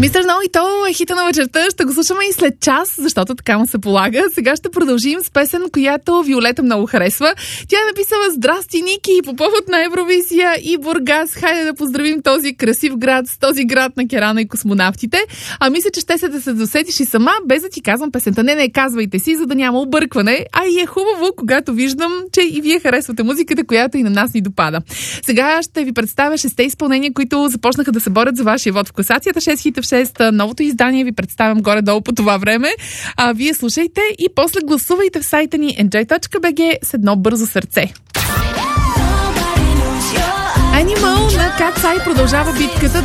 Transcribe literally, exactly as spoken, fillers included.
Мистер No и то е хита на вечерта. Ще го слушаме и след час, защото така му се полага. Сега ще продължим с песен, която Виолета много харесва. Тя е написала: "Здрасти, Ники, по повод на Евровизия и Бургас. Хайде да поздравим този красив град с този град на Керана и космонавтите." А мисля, че ще се да се досетиш и сама, без да ти казвам песента. Не, не, казвайте си, за да няма объркване. А и е хубаво, когато виждам, че и вие харесвате музиката, която и на нас ни допада. Сега ще ви представя шесте изпълнения, които започнаха да се борят за вашия вод в класацията. шест хита в шест. Новото издание ви представям горе-долу по това време. А вие слушайте и после гласувайте в сайта ни енджой точка би джи с едно бързо сърце. Animal на Cat's Eye продължава битката